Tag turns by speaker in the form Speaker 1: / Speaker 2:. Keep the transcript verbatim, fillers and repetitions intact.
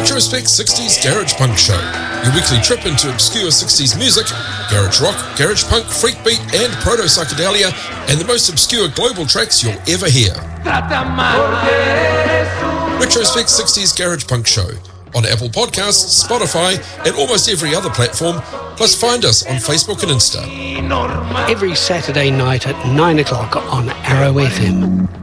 Speaker 1: Retrospect sixties Garage Punk Show, your weekly trip into obscure sixties music, garage rock, garage punk, freakbeat and proto-psychedelia, and the most obscure global tracks you'll ever hear. Retrospect sixties Garage Punk Show, on Apple Podcasts, Spotify and almost every other platform, plus find us on Facebook and Insta.
Speaker 2: Every Saturday night at nine o'clock on Arrow F M.